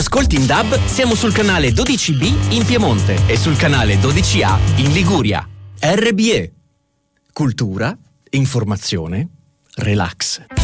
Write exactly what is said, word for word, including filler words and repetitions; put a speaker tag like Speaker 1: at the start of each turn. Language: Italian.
Speaker 1: Ascolti in D A B, siamo sul canale dodici B in Piemonte e sul canale dodici A in Liguria. R B E. Cultura, informazione, relax.